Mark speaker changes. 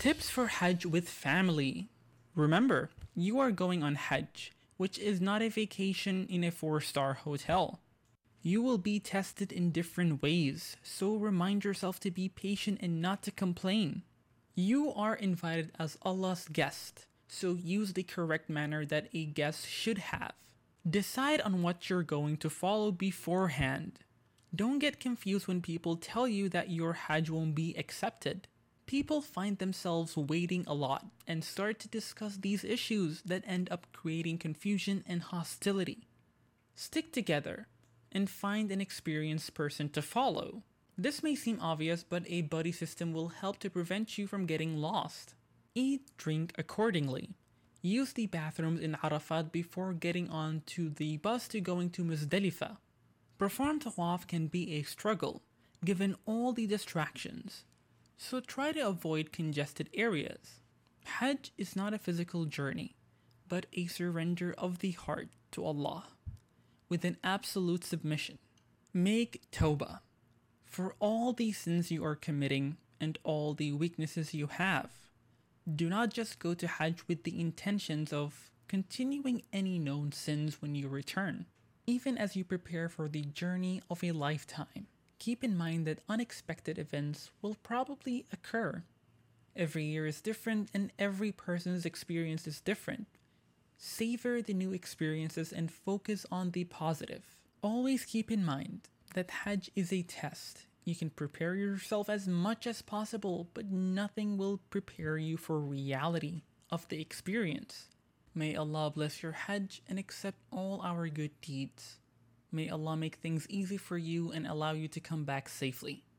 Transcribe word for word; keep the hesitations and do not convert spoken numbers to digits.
Speaker 1: Tips for Hajj with family. Remember, you are going on Hajj, which is not a vacation in a four-star hotel. You will be tested in different ways, so remind yourself to be patient and not to complain. You are invited as Allah's guest, so use the correct manner that a guest should have. Decide on what you're going to follow beforehand. Don't get confused when people tell you that your Hajj won't be accepted. People find themselves waiting a lot and start to discuss these issues that end up creating confusion and hostility. Stick together and find an experienced person to follow. This may seem obvious, but a buddy system will help to prevent you from getting lost. Eat, drink accordingly. Use the bathrooms in Arafat before getting on to the bus to going to Muzdalifah. Perform tawaf can be a struggle, given all the distractions. So try to avoid congested areas. Hajj is not a physical journey, but a surrender of the heart to Allah, with an absolute submission. Make tawbah for all the sins you are committing and all the weaknesses you have. Do not just go to Hajj with the intentions of continuing any known sins when you return. Even as you prepare for the journey of a lifetime, keep in mind that unexpected events will probably occur. Every year is different and every person's experience is different. Savor the new experiences and focus on the positive. Always keep in mind that Hajj is a test. You can prepare yourself as much as possible, but nothing will prepare you for reality of the experience. May Allah bless your Hajj and accept all our good deeds. May Allah make things easy for you and allow you to come back safely.